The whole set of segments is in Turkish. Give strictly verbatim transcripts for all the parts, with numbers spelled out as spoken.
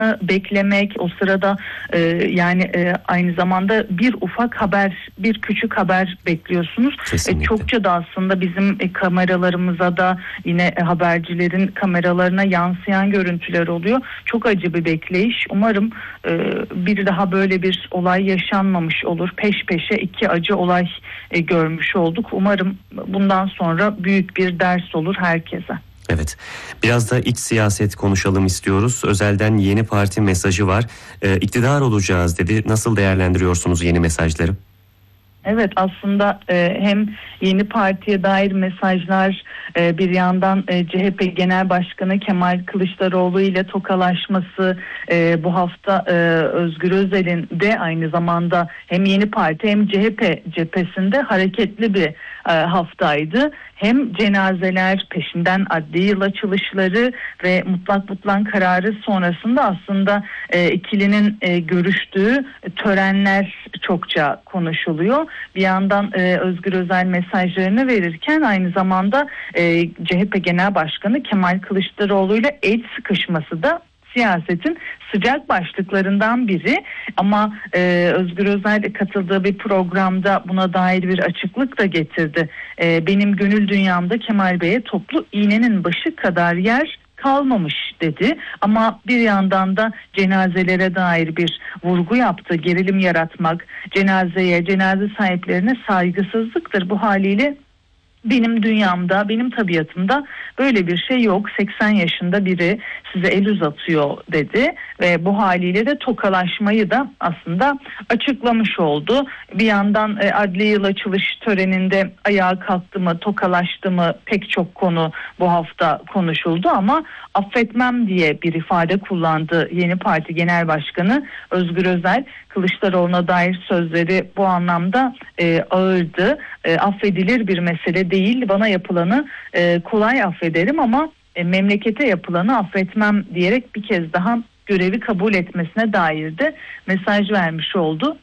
beklemek, o sırada e, yani e, aynı zamanda bir ufak haber, bir küçük haber bekliyorsunuz. E, çokça da aslında bizim e, kameralarımıza da yine e, habercilerin kameralarına yansıyan görüntüler oluyor. Çok acı bir bekleyiş. Umarım e, bir daha böyle bir olay yaşanmamış olur. Peş peşe iki acı olay e, görmüş olduk. Umarım bundan sonra büyük bir ders olur herkese. Evet. Biraz da iç siyaset konuşalım istiyoruz. Özel'den yeni parti mesajı var. Ee, iktidar olacağız dedi. Nasıl değerlendiriyorsunuz yeni mesajları? Evet, aslında e, hem yeni partiye dair mesajlar, e, bir yandan e, C H P Genel Başkanı Kemal Kılıçdaroğlu ile tokalaşması, e, bu hafta e, Özgür Özel'in de aynı zamanda hem yeni parti hem C H P cephesinde hareketli bir e, haftaydı. Hem cenazeler, peşinden adli yıl açılışları ve mutlak mutlak kararı sonrasında aslında e, ikilinin e, görüştüğü törenler çokça konuşuluyor. Bir yandan e, Özgür Özel mesajlarını verirken aynı zamanda e, C H P Genel Başkanı Kemal Kılıçdaroğlu ile el sıkışması da siyasetin sıcak başlıklarından biri. Ama e, Özgür Özel katıldığı bir programda buna dair bir açıklık da getirdi. E, benim gönül dünyamda Kemal Bey'e toplu iğnenin başı kadar yer kalmamış dedi. Ama bir yandan da cenazelere dair bir vurgu yaptı. Gerilim yaratmak, cenazeye, cenaze sahiplerine saygısızlıktır. Bu haliyle benim dünyamda, benim tabiatımda böyle bir şey yok. seksen yaşında biri size el uzatıyor dedi ve bu haliyle de tokalaşmayı da aslında açıklamış oldu. Bir yandan e, adli yıl açılış töreninde ayağa kalktı mı, tokalaştı mı pek çok konu bu hafta konuşuldu ama affetmem diye bir ifade kullandı yeni parti genel başkanı Özgür Özel. Kılıçdaroğlu'na dair sözleri bu anlamda e, ağırdı. E, affedilir bir mesele değil. Bana yapılanı e, kolay affederim ama e, memlekete yapılanı affetmem diyerek bir kez daha görevi kabul etmesine dair de mesaj vermiş oldu.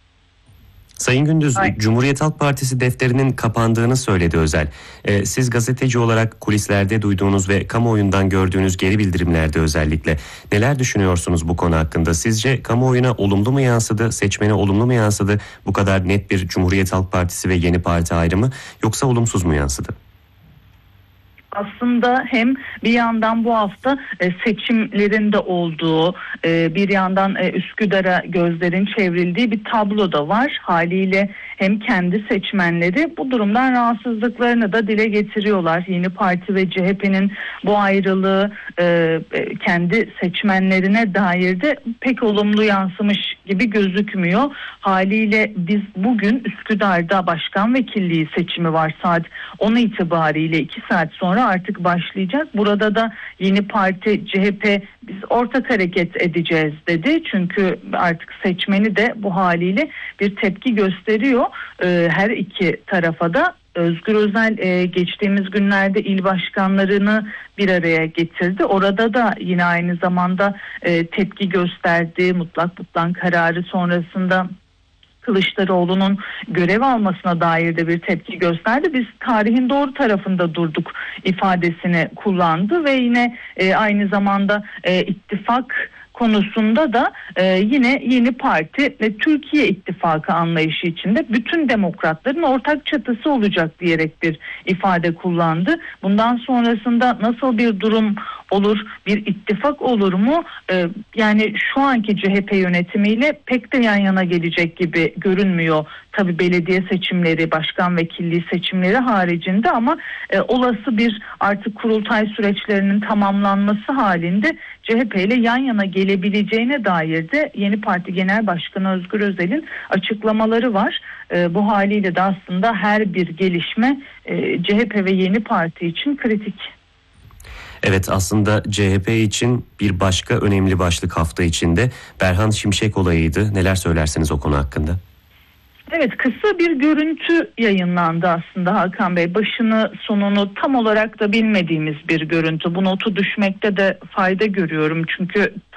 Sayın Gündüz, Ay. Cumhuriyet Halk Partisi defterinin kapandığını söyledi Özel. Ee, siz gazeteci olarak kulislerde duyduğunuz ve kamuoyundan gördüğünüz geri bildirimlerde özellikle neler düşünüyorsunuz bu konu hakkında? Sizce kamuoyuna olumlu mu yansıdı, seçmene olumlu mu yansıdı bu kadar net bir Cumhuriyet Halk Partisi ve yeni parti ayrımı, yoksa olumsuz mu yansıdı? Aslında hem bir yandan bu hafta seçimlerin de olduğu, bir yandan Üsküdar'a gözlerin çevrildiği bir tablo da var. Haliyle hem kendi seçmenleri bu durumdan rahatsızlıklarını da dile getiriyorlar. Yeni Parti ve C H P'nin bu ayrılığı kendi seçmenlerine dair de pek olumlu yansımış gibi gözükmüyor. Haliyle biz bugün Üsküdar'da başkan vekilliği seçimi var, saat on itibariyle iki saat sonra artık başlayacak. Burada da yeni parti C H P biz ortak hareket edeceğiz dedi. Çünkü artık seçmeni de bu haliyle bir tepki gösteriyor. Ee, her iki tarafa da. Özgür Özel e, geçtiğimiz günlerde il başkanlarını bir araya getirdi. Orada da yine aynı zamanda e, tepki gösterdi. Mutlak mutlak kararı sonrasında Kılıçdaroğlu'nun görev almasına dair de bir tepki gösterdi. Biz tarihin doğru tarafında durduk ifadesini kullandı ve yine e, aynı zamanda e, ittifak konusunda da e, yine yeni parti ve Türkiye İttifakı anlayışı içinde bütün demokratların ortak çatısı olacak diyerek bir ifade kullandı. Bundan sonrasında nasıl bir durum olur, bir ittifak olur mu? E, yani şu anki C H P yönetimiyle pek de yan yana gelecek gibi görünmüyor. Tabii belediye seçimleri, başkan vekilliği seçimleri haricinde ama e, olası bir artık kurultay süreçlerinin tamamlanması halinde C H P ile yan yana gelebileceğine dair de yeni parti genel başkanı Özgür Özel'in açıklamaları var. E, bu haliyle de aslında her bir gelişme e, C H P ve yeni parti için kritik. Evet, aslında C H P için bir başka önemli başlık hafta içinde Berhan Şimşek olayıydı. Neler söylersiniz o konu hakkında? Evet, kısa bir görüntü yayınlandı aslında Hakan Bey. Başını sonunu tam olarak da bilmediğimiz bir görüntü. Bu notu düşmekte de fayda görüyorum. Çünkü tam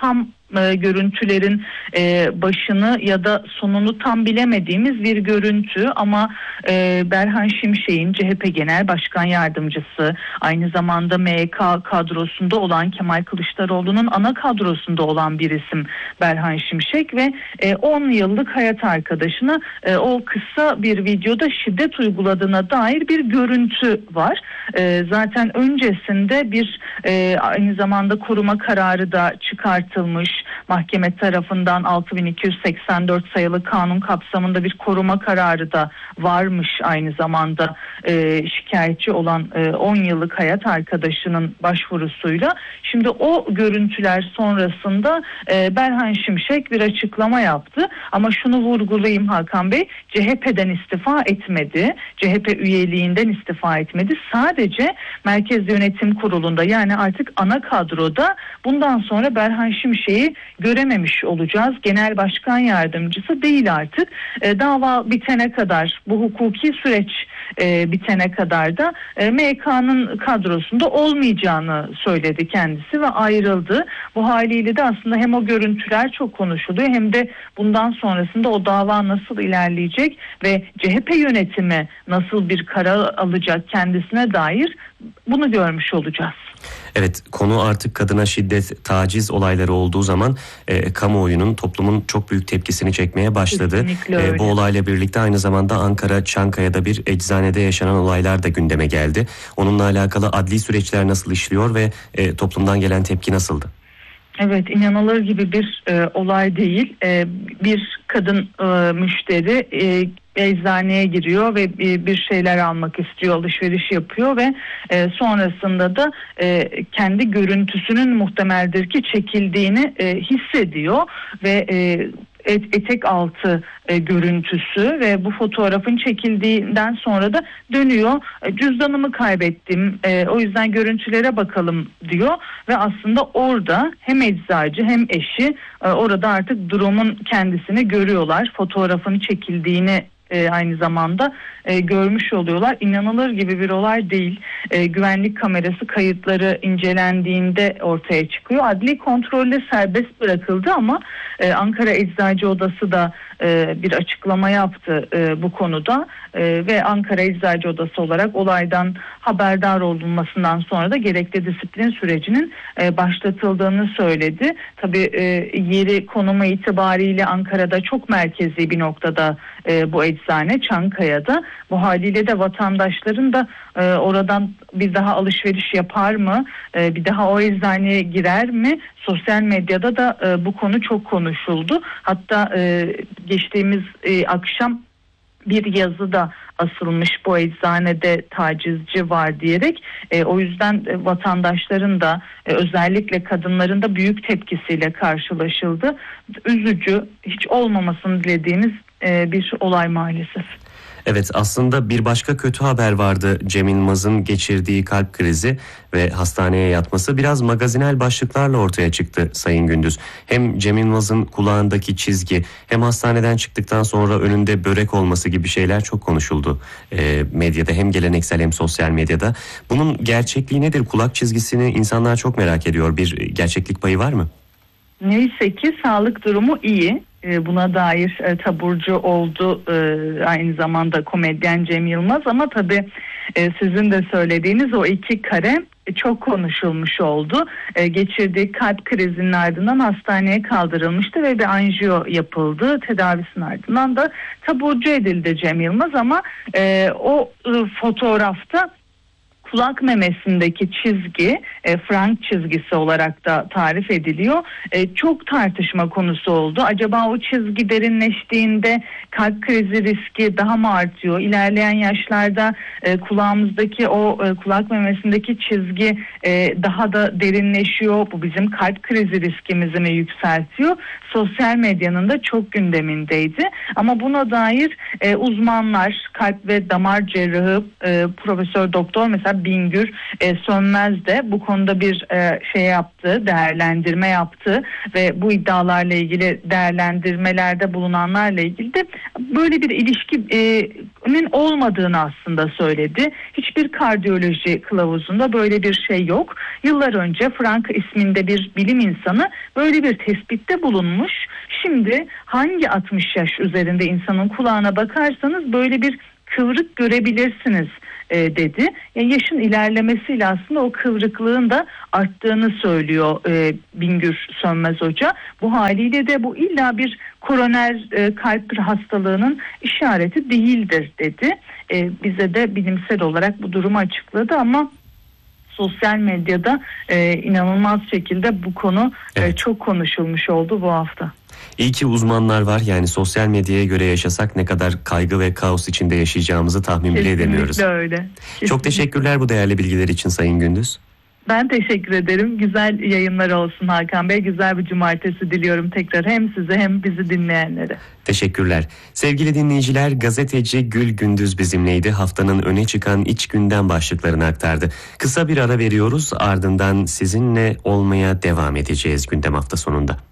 e, görüntülerin e, başını ya da sonunu tam bilemediğimiz bir görüntü ama e, Berhan Şimşek'in C H P Genel Başkan Yardımcısı, aynı zamanda M Y K kadrosunda olan, Kemal Kılıçdaroğlu'nun ana kadrosunda olan bir isim Berhan Şimşek ve e, on yıllık hayat arkadaşına e, o kısa bir videoda şiddet uyguladığına dair bir görüntü var. E, zaten öncesinde bir e, aynı zamanda koruma kararı da çıkartılmış. Mahkeme tarafından altı bin iki yüz seksen dört sayılı kanun kapsamında bir koruma kararı da varmış aynı zamanda e, şikayetçi olan e, on yıllık hayat arkadaşının başvurusuyla. Şimdi o görüntüler sonrasında e, Berhan Şimşek bir açıklama yaptı ama şunu vurgulayayım Hakan Bey, C H P'den istifa etmedi, C H P üyeliğinden istifa etmedi, sadece Merkez Yönetim Kurulu'nda, yani artık ana kadroda bundan sonra Berhan Şimşek'i görememiş olacağız. Genel Başkan Yardımcısı değil artık. E, dava bitene kadar, bu hukuki süreç e, bitene kadar da e, M Y K'nın kadrosunda olmayacağını söyledi kendisi ve ayrıldı. Bu haliyle de aslında hem o görüntüler çok konuşuluyor hem de bundan sonrasında o dava nasıl ilerleyecek ve C H P yönetimi nasıl bir karar alacak kendisine dair bunu görmüş olacağız. Evet, konu artık kadına şiddet, taciz olayları olduğu zaman e, kamuoyunun, toplumun çok büyük tepkisini çekmeye başladı. E, bu olayla birlikte aynı zamanda Ankara Çankaya'da bir eczanede yaşanan olaylar da gündeme geldi. Onunla alakalı adli süreçler nasıl işliyor ve e, toplumdan gelen tepki nasıldı? Evet, inanılır gibi bir e, olay değil. E, bir kadın e, müşteri e, eczaneye giriyor ve bir şeyler almak istiyor, alışveriş yapıyor ve e, sonrasında da e, kendi görüntüsünün muhtemeldir ki çekildiğini e, hissediyor ve e, etek altı e, görüntüsü ve bu fotoğrafın çekildiğinden sonra da dönüyor. E, cüzdanımı kaybettim, e, o yüzden görüntülere bakalım diyor ve aslında orada hem eczacı hem eşi e, orada artık durumun kendisini görüyorlar. Fotoğrafın çekildiğini E, aynı zamanda e, görmüş oluyorlar. İnanılır gibi bir olay değil. E, güvenlik kamerası kayıtları incelendiğinde ortaya çıkıyor. Adli kontrolle serbest bırakıldı ama e, Ankara Eczacı Odası da e, bir açıklama yaptı e, bu konuda e, ve Ankara Eczacı Odası olarak olaydan haberdar olunmasından sonra da gerekli disiplin sürecinin e, başlatıldığını söyledi. Tabii e, yeri, konumu itibariyle Ankara'da çok merkezi bir noktada e, bu eczane, Çankaya'da. Bu haliyle de vatandaşların da e, oradan bir daha alışveriş yapar mı, e, bir daha o eczaneye girer mi? Sosyal medyada da e, bu konu çok konuşuldu. Hatta e, geçtiğimiz e, akşam bir yazı da asılmış, bu eczanede tacizci var diyerek. E, o yüzden e, vatandaşların da e, özellikle kadınların da büyük tepkisiyle karşılaşıldı. Üzücü, hiç olmamasını dilediğimiz e, bir olay maalesef. Evet, aslında bir başka kötü haber vardı. Cem Yılmaz'ın geçirdiği kalp krizi ve hastaneye yatması biraz magazinel başlıklarla ortaya çıktı Sayın Gündüz. Hem Cem Yılmaz'ın kulağındaki çizgi, hem hastaneden çıktıktan sonra önünde börek olması gibi şeyler çok konuşuldu e, medyada, hem geleneksel hem sosyal medyada. Bunun gerçekliği nedir? Kulak çizgisini insanlar çok merak ediyor. Bir gerçeklik payı var mı? Neyse ki sağlık durumu iyi. Buna dair e, taburcu oldu e, aynı zamanda komedyen Cem Yılmaz ama tabii e, sizin de söylediğiniz o iki kare e, çok konuşulmuş oldu. E, geçirdiği kalp krizinin ardından hastaneye kaldırılmıştı ve bir anjiyo yapıldı. Tedavisinin ardından da taburcu edildi Cem Yılmaz ama e, o e, fotoğrafta kulak memesindeki çizgi, e, Frank çizgisi olarak da tarif ediliyor. E, çok tartışma konusu oldu. Acaba o çizgi derinleştiğinde kalp krizi riski daha mı artıyor? İlerleyen yaşlarda e, kulağımızdaki o e, kulak memesindeki çizgi e, daha da derinleşiyor. Bu bizim kalp krizi riskimizi mi yükseltiyor? Sosyal medyanın da çok gündemindeydi. Ama buna dair e, uzmanlar, kalp ve damar cerrahı, e, Profesör Doktor mesela Bingür e, Sönmez de bu konuda bir e, şey yaptı, değerlendirme yaptı ve bu iddialarla ilgili değerlendirmelerde bulunanlarla ilgili de böyle bir ilişkinin olmadığını aslında söyledi. Hiçbir kardiyoloji kılavuzunda böyle bir şey yok. Yıllar önce Frank isminde bir bilim insanı böyle bir tespitte bulunmuş. Şimdi hangi altmış yaş üzerinde insanın kulağına bakarsanız böyle bir kıvrık görebilirsiniz e, dedi. Yani yaşın ilerlemesiyle aslında o kıvrıklığın da arttığını söylüyor e, Bingür Sönmez Hoca. Bu haliyle de bu illa bir koroner e, kalp hastalığının işareti değildir dedi. E, bize de bilimsel olarak bu durumu açıkladı ama sosyal medyada e, inanılmaz şekilde bu konu evet. e, çok konuşulmuş oldu bu hafta. İyi ki uzmanlar var, yani sosyal medyaya göre yaşasak ne kadar kaygı ve kaos içinde yaşayacağımızı tahmin bile edemiyoruz. Kesinlikle öyle. Kesinlikle. Çok teşekkürler bu değerli bilgiler için Sayın Gündüz. Ben teşekkür ederim. Güzel yayınlar olsun Hakan Bey. Güzel bir cumartesi diliyorum tekrar hem size hem bizi dinleyenlere. Teşekkürler. Sevgili dinleyiciler, gazeteci Gül Gündüz bizimleydi. Haftanın öne çıkan iç gündem başlıklarını aktardı. Kısa bir ara veriyoruz, ardından sizinle olmaya devam edeceğiz gündem hafta sonunda.